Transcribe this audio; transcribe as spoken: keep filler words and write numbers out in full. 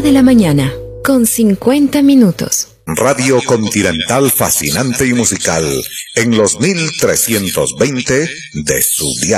de la mañana, con cincuenta minutos. Radio Continental fascinante y musical en los mil trescientos veinte de su dial.